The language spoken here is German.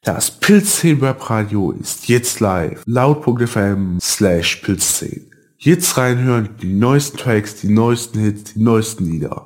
Das Pilz10 Webradio ist jetzt live. Laut.fm/Pilz10. Jetzt reinhören, die neuesten Tracks, die neuesten Hits, die neuesten Lieder.